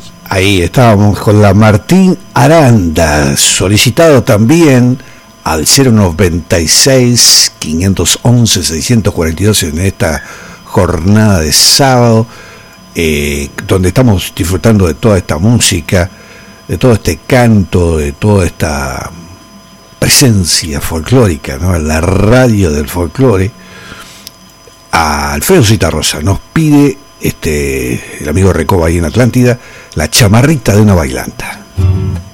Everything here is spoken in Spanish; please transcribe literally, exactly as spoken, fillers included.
Ahí estábamos con la Martín Aranda, solicitado también al cero noventa y seis, quinientos once, seiscientos cuarenta y dos en esta jornada de sábado, eh, donde estamos disfrutando de toda esta música, de todo este canto, de toda esta presencia folclórica, ¿no? La radio del folclore. Alfredo Citarrosa nos pide, este, el amigo Recoba ahí en Atlántida, La chamarrita de una bailanta.